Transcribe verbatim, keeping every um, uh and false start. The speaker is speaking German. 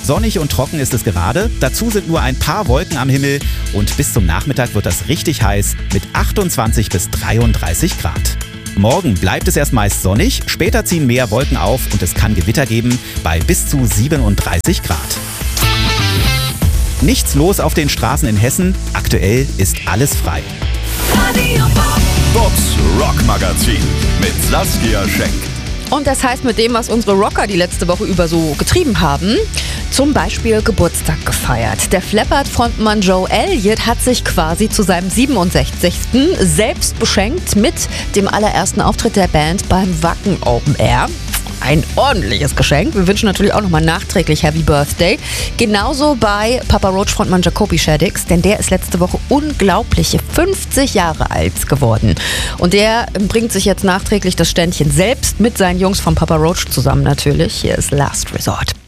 Sonnig und trocken ist es gerade. Dazu sind nur ein paar Wolken am Himmel und bis zum Nachmittag wird das richtig heiß mit achtundzwanzig bis dreiunddreißig Grad. Morgen bleibt es erst meist sonnig, später ziehen mehr Wolken auf und es kann Gewitter geben bei bis zu siebenunddreißig Grad. Nichts los auf den Straßen in Hessen. Aktuell ist alles frei. Bobs Rock Magazin mit Saskia Schenk. Und das heißt mit dem, was unsere Rocker die letzte Woche über so getrieben haben, zum Beispiel Geburtstag gefeiert. Der Flappard-Frontmann Joe Elliott hat sich quasi zu seinem siebenundsechzigsten selbst beschenkt mit dem allerersten Auftritt der Band beim Wacken Open Air. Ein ordentliches Geschenk. Wir wünschen natürlich auch nochmal nachträglich Happy Birthday. Genauso bei Papa Roach Frontmann Jacoby Shaddix, denn der ist letzte Woche unglaubliche fünfzig Jahre alt geworden. Und der bringt sich jetzt nachträglich das Ständchen selbst mit seinen Jungs von Papa Roach zusammen natürlich. Hier ist Last Resort.